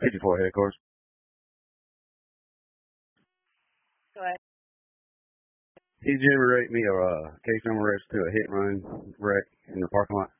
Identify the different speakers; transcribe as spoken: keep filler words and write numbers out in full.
Speaker 1: fifty-four headquarters.
Speaker 2: Go ahead.
Speaker 1: Did you ever rate me a uh, case number registered to a hit and run wreck in the parking lot?